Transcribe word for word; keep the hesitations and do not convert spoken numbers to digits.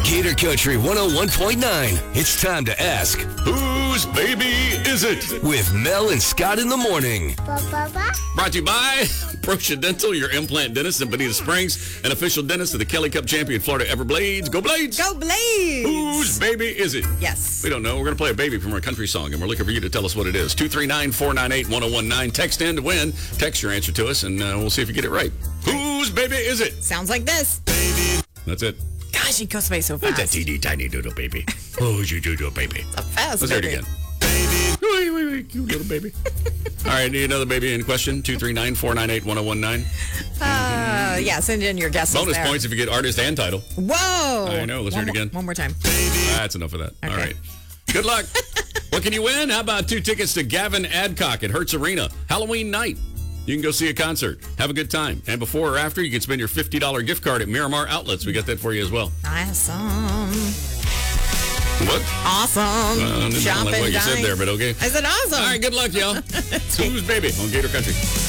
Gator Country one oh one point nine. It's time to ask, Whose baby is it? with Mel and Scott in the morning. Brought to you by Proscia Dental, your implant dentist in Bonita Springs, an official dentist of the Kelly Cup champion Florida Everblades. Go Blades! Go Blades! Whose baby is it? Yes. We don't know. We're going to play a baby from our country song, and we're looking for you to tell us what it is. two three nine, four nine eight, one oh one nine. Text in to win. Text your answer to us, and uh, we'll see if you get it right. Whose baby is it? Sounds like this. That's it. Gosh, it goes by so fast. That's a teeny tiny doodle baby. Who's your doodle baby? So fast, Let's hear it baby. again. Wait, wait, wait, you little baby. All right, need another baby in question? two three nine, four nine eight, one oh one nine. Uh, yeah, send in your guesses Bonus there. points if you get artist and title. Whoa! I know, let's one hear it more- again. One more time. That's enough of that. Okay. All right. Good luck. What can you win? How about two tickets to Gavin Adcock at Hertz Arena, Halloween night? You can go see a concert. Have a good time. And before or after, you can spend your fifty dollars gift card at Miramar Outlets. We got that for you as well. Awesome. What? Awesome. Well, I didn't Shop like and what you said dine. there, but okay. I said awesome. All right, good luck, y'all. Whose baby on Gator Country?